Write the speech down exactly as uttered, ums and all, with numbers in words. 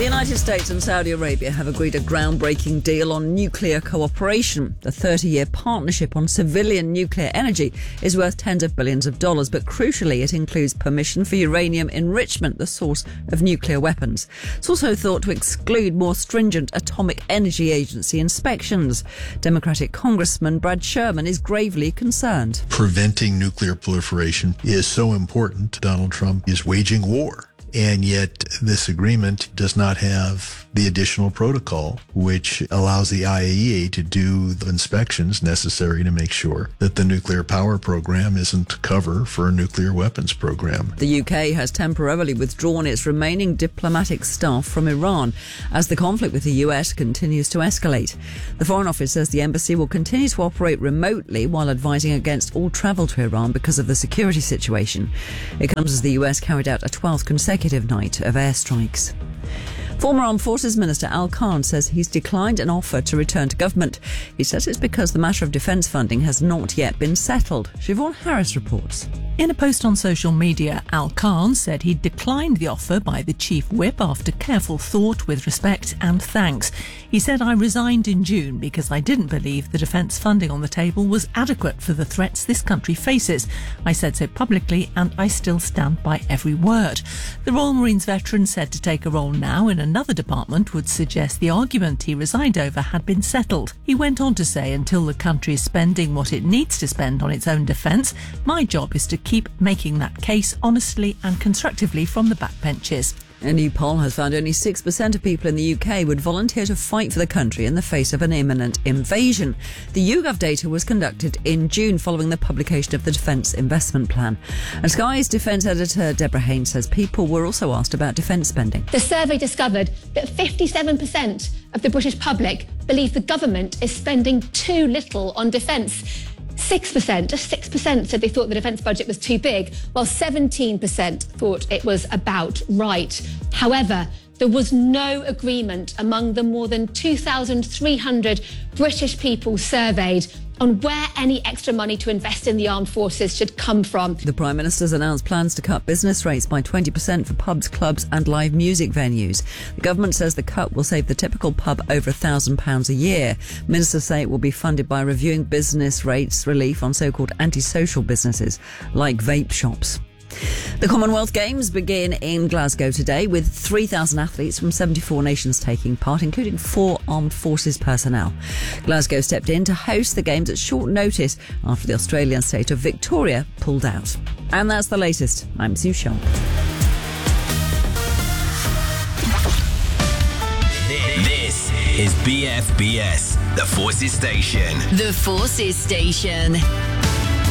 The United States and Saudi Arabia have agreed a groundbreaking deal on nuclear cooperation. The thirty-year partnership on civilian nuclear energy is worth tens of billions of dollars, but crucially it includes permission for uranium enrichment, the source of nuclear weapons. It's also thought to exclude more stringent Atomic Energy Agency inspections. Democratic Congressman Brad Sherman is gravely concerned. Preventing nuclear proliferation is so important. Donald Trump is waging war. And yet this agreement does not have the additional protocol, which allows the I A E A to do the inspections necessary to make sure that the nuclear power program isn't cover for a nuclear weapons program. The U K has temporarily withdrawn its remaining diplomatic staff from Iran as the conflict with the U S continues to escalate. The Foreign Office says the embassy will continue to operate remotely while advising against all travel to Iran because of the security situation. It comes as the U S carried out a twelfth consecutive night of airstrikes. Former Armed Forces Minister Al Khan says he's declined an offer to return to government. He says it's because the matter of defence funding has not yet been settled. Siobhan Harris reports. In a post on social media, Al Khan said he declined the offer by the Chief Whip after careful thought with respect and thanks. He said, "I resigned in June because I didn't believe the defence funding on the table was adequate for the threats this country faces. I said so publicly and I still stand by every word." The Royal Marines veteran said to take a role now in another department would suggest the argument he resigned over had been settled. He went on to say, "Until the country is spending what it needs to spend on its own defence, my job is to keep making that case honestly and constructively from the backbenches." A new poll has found only six percent of people in the U K would volunteer to fight for the country in the face of an imminent invasion. The YouGov data was conducted in June following the publication of the Defence Investment Plan. And Sky's defence editor Deborah Haynes says people were also asked about defence spending. The survey discovered that fifty-seven percent of the British public believe the government is spending too little on defence. six percent, just six percent said they thought the defence budget was too big, while seventeen percent thought it was about right. However, there was no agreement among the more than two thousand three hundred British people surveyed on where any extra money to invest in the armed forces should come from. The Prime Minister's announced plans to cut business rates by twenty percent for pubs, clubs and live music venues. The government says the cut will save the typical pub over one thousand pounds a year. Ministers say it will be funded by reviewing business rates relief on so-called antisocial businesses like vape shops. The Commonwealth Games begin in Glasgow today with three thousand athletes from seventy-four nations taking part, including four armed forces personnel. Glasgow stepped in to host the Games at short notice after the Australian state of Victoria pulled out. And that's the latest. I'm Sue Sharp. This is B F B S, the Forces Station. The Forces Station.